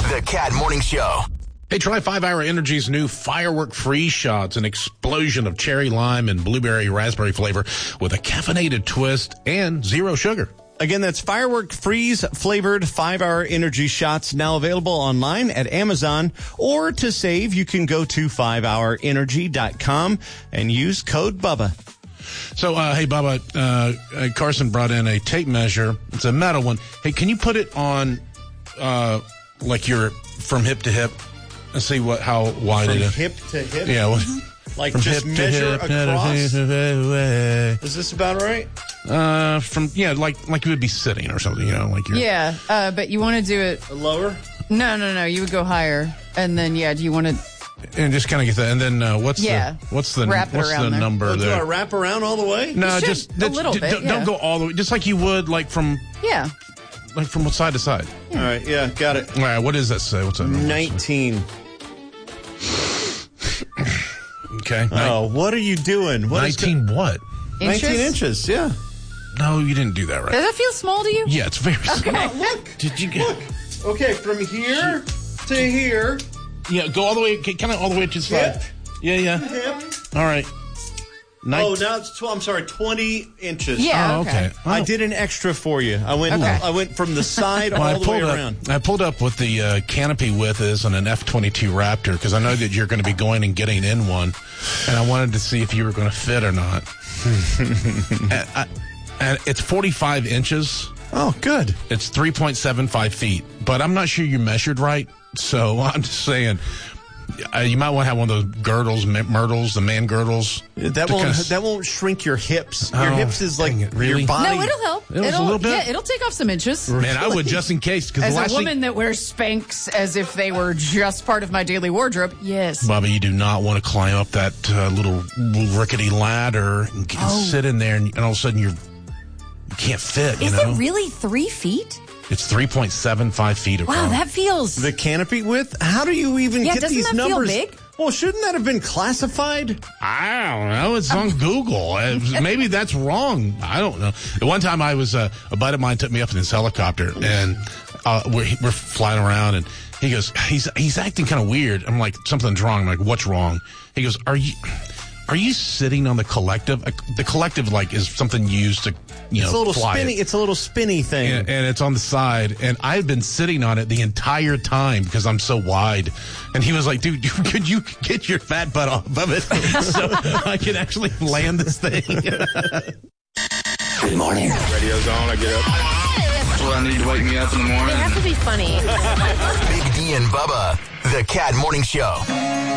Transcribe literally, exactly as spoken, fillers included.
The Cat Morning Show. Hey, try five hour Energy's new Firework Freeze Shots, an explosion of cherry lime and blueberry raspberry flavor with a caffeinated twist and zero sugar. Again, that's Firework Freeze flavored five hour Energy shots, now available online at Amazon. Or to save, you can go to five hour energy dot com and use code Bubba. So, uh, hey, Bubba, uh, Carson brought in a tape measure. It's a metal one. Hey, can you put it on, uh, like you're from hip to hip? Let's see what how wide From it is. hip to hip? Yeah. Well, like from just hip to measure hip, across? Is Is this about right? Uh, from, yeah, like like you would be sitting or something, you know, like you're. Yeah, uh, but you want to do it. Lower? No, no, no. You would go higher. And then, yeah, do you want to. And just kind of get that. And then uh, what's Yeah. the what's the Wrap it what's around the there. number Oh, do there? I wrap around all the way? No, You should, just a that's- little d- bit, Don't, yeah. don't go all the way, just like you would, like from Yeah. like from side to side. All right, yeah, got it. All right, what does that say? What's that number? nineteen. Okay. Oh, what are you doing? What is nineteen what? Inches? nineteen inches, yeah. No, you didn't do that right. Does that feel small to you? Yeah, it's very small. Look. Did you get? Look. Okay, from here to here. Yeah, go all the way, kind of all the way to the side. Hip. Yeah, yeah. Hip. All right. Nin- Oh, now it's twelve. I'm sorry, twenty inches. Yeah. Oh, okay. Oh. I did an extra for you. I went. Okay. I went from the side Well, all I the way pulled up. around. I pulled up what the uh, canopy width is on an F twenty-two Raptor because I know that you're going to be going and getting in one, and I wanted to see if you were going to fit or not. and, I, and it's forty-five inches. Oh, good. It's three point seven five feet, but I'm not sure you measured right. So I'm just saying, uh, you might want to have one of those girdles, m- myrtles, the man girdles. That to won't. kinda s- That won't shrink your hips. Your Oh, hips is like dang it, really? your body. No, it'll help. It was a little bit. Yeah, it'll take off some inches. Man, I would just in case because As the a last woman thing, that wears Spanx as if they were just part of my daily wardrobe, yes. Bobby, you do not want to climb up that uh, little rickety ladder and, get, Oh. sit in there, and, and all of a sudden you're you can't fit. You Is know, it really three feet? it's three point seven five feet across. Wow, that feels. The canopy width? How do you even Yeah, get doesn't these that feel numbers? big? Well, shouldn't that have been classified? I don't know. It's on Google. Uh, Maybe that's wrong. I don't know. The one time I was, uh, a buddy of mine took me up in his helicopter, and uh, we're, we're flying around, and he goes, he's he's acting kind of weird. I'm like, something's wrong. I'm like, what's wrong? He goes, are you are you sitting on the collective? Uh, the collective, like, is something used to, you It's know, a little fly spinny. it. It's a little spinny thing. And, and it's on the side, and I've been sitting on it the entire time because I'm so wide. And he was like, dude, you, could you get your fat butt off of it so I can actually land this thing? Good morning. Radio's on, I get up. That's what I need to wake me up in the morning. They have to be funny. Big D and Bubba. The Cat Morning Show.